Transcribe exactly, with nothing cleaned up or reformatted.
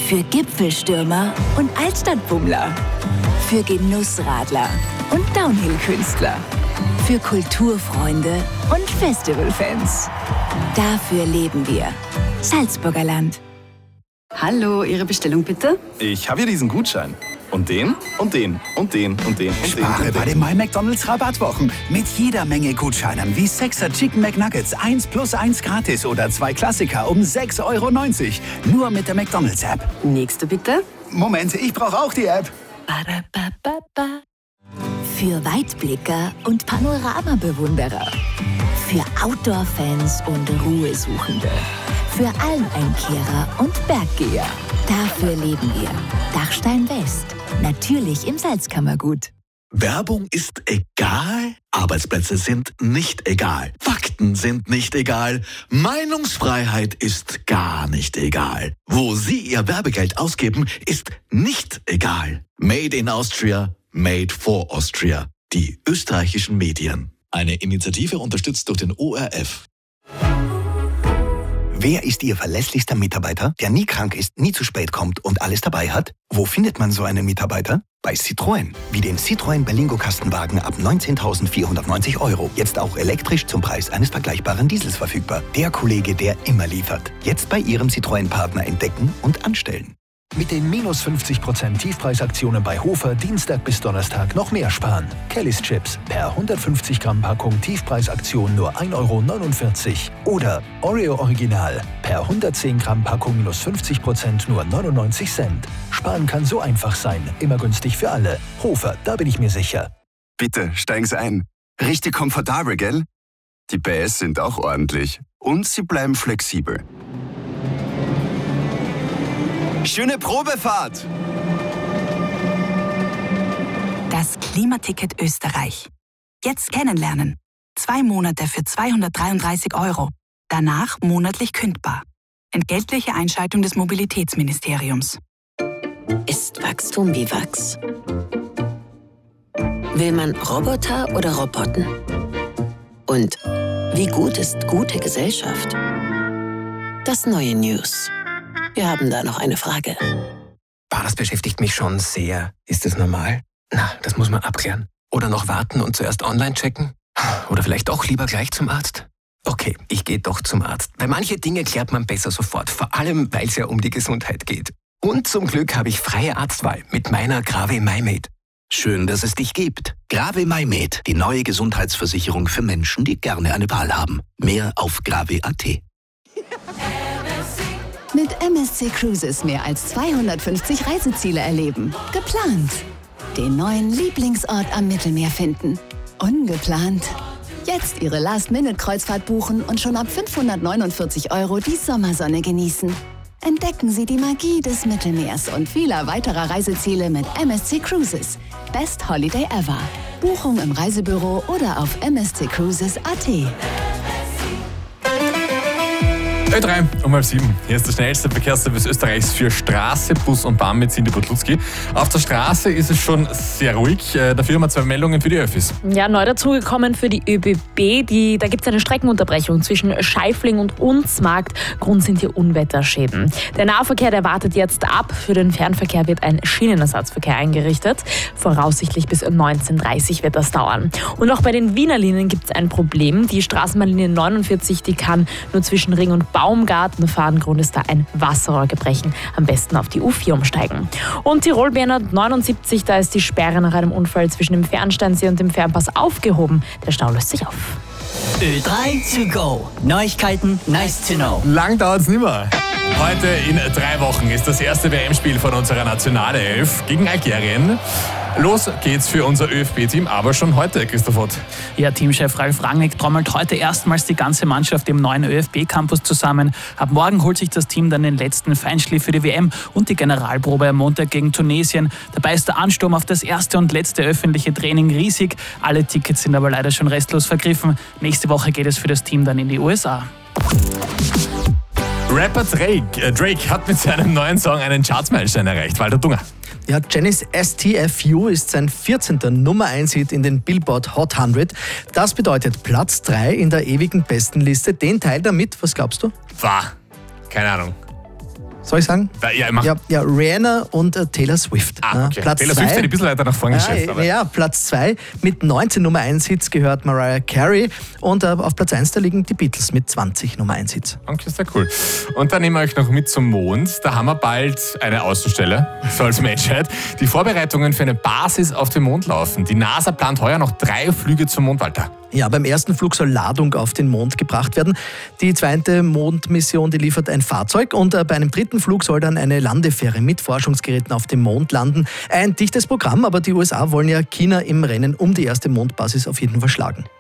Für Gipfelstürmer und Altstadtbummler. Für Genussradler und Downhill-Künstler. Für Kulturfreunde und Festivalfans. Dafür leben wir. Salzburger Land. Hallo, Ihre Bestellung bitte? Ich habe hier diesen Gutschein. Und den, und den, und den, und den, und Spare den. bei den My McDonald's Rabattwochen. Mit jeder Menge Gutscheinen wie sechser Chicken McNuggets eins plus eins gratis oder zwei Klassiker um sechs Euro neunzig. Nur mit der McDonald's App. Nächste bitte? Moment, ich brauche auch die App. Für Weitblicker und Panoramabewunderer. Für Outdoor-Fans und Ruhesuchende. Für Almeinkehrer und Berggeher. Dafür leben wir. Dachstein West. Natürlich im Salzkammergut. Werbung ist egal, Arbeitsplätze sind nicht egal, Fakten sind nicht egal, Meinungsfreiheit ist gar nicht egal. Wo Sie Ihr Werbegeld ausgeben, ist nicht egal. Made in Austria, made for Austria. Die österreichischen Medien. Eine Initiative unterstützt durch den O R F. Wer ist Ihr verlässlichster Mitarbeiter, der nie krank ist, nie zu spät kommt und alles dabei hat? Wo findet man so einen Mitarbeiter? Bei Citroën. Wie den Citroën Berlingo Kastenwagen ab neunzehntausendvierhundertneunzig Euro. Jetzt auch elektrisch zum Preis eines vergleichbaren Diesels verfügbar. Der Kollege, der immer liefert. Jetzt bei Ihrem Citroën-Partner entdecken und anstellen. Mit den minus fünfzig Prozent Tiefpreisaktionen bei Hofer Dienstag bis Donnerstag noch mehr sparen. Kellys Chips per hundertfünfzig Gramm Packung Tiefpreisaktion nur ein Euro neunundvierzig. Oder Oreo Original per hundertzehn Gramm Packung minus fünfzig Prozent nur neunundneunzig Cent. Sparen kann so einfach sein. Immer günstig für alle. Hofer, da bin ich mir sicher. Bitte, steigen Sie ein. Richtig komfortabel, gell? Die P S sind auch ordentlich. Und sie bleiben flexibel. Schöne Probefahrt! Das Klimaticket Österreich. Jetzt kennenlernen. Zwei Monate für zweihundertdreiunddreißig Euro. Danach monatlich kündbar. Entgeltliche Einschaltung des Mobilitätsministeriums. Ist Wachstum wie Wachs? Will man Roboter oder Robotten? Und wie gut ist gute Gesellschaft? Das neue News. Wir haben da noch eine Frage. Bah, das beschäftigt mich schon sehr. Ist das normal? Na, das muss man abklären. Oder noch warten und zuerst online checken? Oder vielleicht doch lieber gleich zum Arzt? Okay, ich gehe doch zum Arzt. Weil manche Dinge klärt man besser sofort. Vor allem, weil es ja um die Gesundheit geht. Und zum Glück habe ich freie Arztwahl mit meiner Grave MyMed. Schön, dass es dich gibt. Grave MyMed, die neue Gesundheitsversicherung für Menschen, die gerne eine Wahl haben. Mehr auf grave punkt at. Mit M S C Cruises mehr als zweihundertfünfzig Reiseziele erleben. Geplant. Den neuen Lieblingsort am Mittelmeer finden. Ungeplant. Jetzt Ihre Last-Minute-Kreuzfahrt buchen und schon ab fünfhundertneunundvierzig Euro die Sommersonne genießen. Entdecken Sie die Magie des Mittelmeers und vieler weiterer Reiseziele mit M S C Cruises. Best Holiday ever. Buchung im Reisebüro oder auf m s c cruises punkt a t. Ö drei um halb sieben. Hier ist der schnellste Verkehrsservice Österreichs für Straße, Bus und Bahn mit Cindy Butlutzki. Auf der Straße ist es schon sehr ruhig. Dafür haben wir zwei Meldungen für die Öffis. Ja, neu dazugekommen für die Ö B B. Die, da gibt es eine Streckenunterbrechung zwischen Scheifling und Unzmarkt. Grund sind hier Unwetterschäden. Der Nahverkehr, der wartet jetzt ab. Für den Fernverkehr wird ein Schienenersatzverkehr eingerichtet. Voraussichtlich bis neunzehn Uhr dreißig wird das dauern. Und auch bei den Wiener Linien gibt es ein Problem. Die Straßenbahnlinie neunundvierzig, die kann nur zwischen Ring und Baumgarten fahren. Grund ist da ein Wasserrohrgebrechen. Am besten auf die U vier umsteigen. Und Tirol B neunundsiebzig, da ist die Sperre nach einem Unfall zwischen dem Fernsteinsee und dem Fernpass aufgehoben. Der Stau löst sich auf. Ö drei to go. Neuigkeiten, nice to know. Lang dauert's nicht mehr. Heute in drei Wochen ist das erste W M-Spiel von unserer Nationalelf gegen Algerien. Los geht's für unser Ö F B-Team, aber schon heute, Christoph Ott. Ja, Teamchef Ralf Rangnick trommelt heute erstmals die ganze Mannschaft im neuen Ö F B-Campus zusammen. Ab morgen holt sich das Team dann den letzten Feinschliff für die W M und die Generalprobe am Montag gegen Tunesien. Dabei ist der Ansturm auf das erste und letzte öffentliche Training riesig. Alle Tickets sind aber leider schon restlos vergriffen. Nächste Woche geht es für das Team dann in die U S A. Rapper Drake, äh Drake hat mit seinem neuen Song einen Chartsmeilenstein erreicht. Walter Dunger. Ja, Janis S T F U ist sein vierzehnter Nummer eins Hit in den Billboard Hot hundert. Das bedeutet Platz drei in der ewigen Bestenliste. Den teilt er mit, was glaubst du? War, keine Ahnung. Soll ich sagen? Ja, ja, mach. Ja, ja, Rihanna und äh, Taylor Swift. Ah, okay. Platz Taylor Swift hat ein bisschen weiter nach vorne ja, geschafft. Aber. Ja, Platz zwei mit neunzehn Nummer eins Hits gehört Mariah Carey und äh, auf Platz eins da liegen die Beatles mit zwanzig Nummer eins Hits. Okay, sehr cool. Und dann nehmen wir euch noch mit zum Mond. Da haben wir bald eine Außenstelle, so als Menschheit. Die Vorbereitungen für eine Basis auf dem Mond laufen. Die NASA plant heuer noch drei Flüge zum Mond, Walter. Ja, beim ersten Flug soll Ladung auf den Mond gebracht werden. Die zweite Mondmission, die liefert ein Fahrzeug und äh, bei einem dritten Flug soll dann eine Landefähre mit Forschungsgeräten auf dem Mond landen. Ein dichtes Programm, aber die U S A wollen ja China im Rennen um die erste Mondbasis auf jeden Fall schlagen.